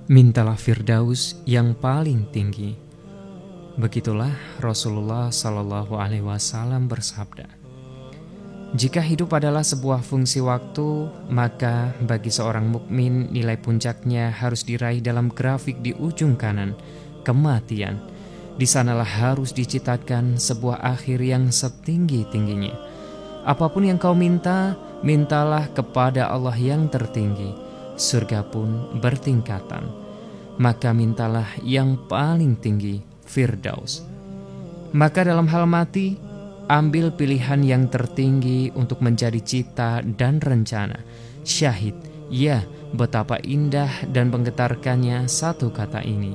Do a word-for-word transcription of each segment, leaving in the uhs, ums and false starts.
Mintalah Firdaus yang paling tinggi. Begitulah Rasulullah Shallallahu Alaihi Wasallam bersabda. Jika hidup adalah sebuah fungsi waktu, maka bagi seorang mukmin nilai puncaknya harus diraih dalam grafik di ujung kanan, kematian. Di sanalah harus diciptakan sebuah akhir yang setinggi-tingginya. Apapun yang kau minta, mintalah kepada Allah yang tertinggi. Surga pun bertingkatan. Maka mintalah yang paling tinggi, Firdaus. Maka dalam hal mati, ambil pilihan yang tertinggi untuk menjadi cita dan rencana. Syahid, ya, betapa indah dan menggetarkannya satu kata ini.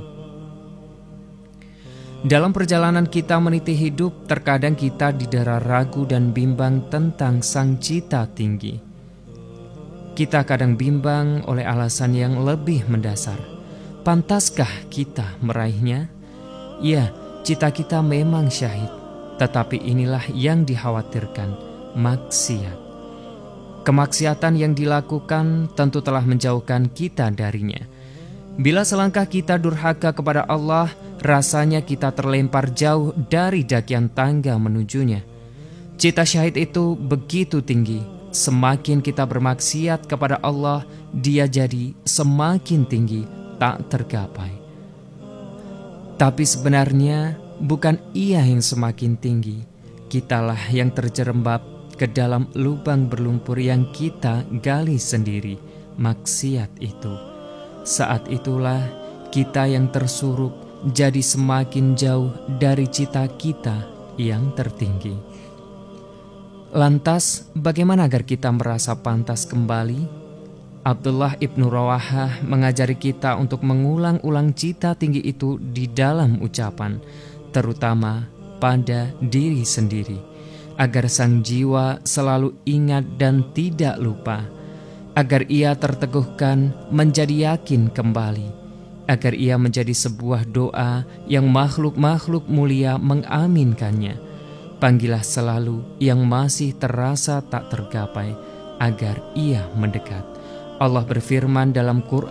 Dalam perjalanan kita meniti hidup, terkadang kita didera ragu dan bimbang tentang sang cita tinggi. Kita kadang bimbang oleh alasan yang lebih mendasar. Pantaskah kita meraihnya? Ya, cita kita memang syahid, tetapi inilah yang dikhawatirkan, maksiat. Kemaksiatan yang dilakukan tentu telah menjauhkan kita darinya. Bila selangkah kita durhaka kepada Allah, rasanya kita terlempar jauh dari dakian tangga menujunya. Cita syahid itu begitu tinggi. Semakin kita bermaksiat kepada Allah, dia jadi semakin tinggi, tak tergapai. Tapi sebenarnya bukan ia yang semakin tinggi, kitalah yang terjerembab ke dalam lubang berlumpur yang kita gali sendiri, maksiat itu. Saat itulah kita yang tersuruk jadi semakin jauh dari cita kita yang tertinggi. Lantas, bagaimana agar kita merasa pantas kembali? Abdullah ibnu Rawahah mengajari kita untuk mengulang-ulang cita tinggi itu di dalam ucapan, terutama pada diri sendiri, agar sang jiwa selalu ingat dan tidak lupa, agar ia terteguhkan menjadi yakin kembali, agar ia menjadi sebuah doa yang makhluk-makhluk mulia mengaminkannya. Panggillah selalu yang masih terasa tak tergapai, agar ia mendekat. Allah berfirman dalam Quran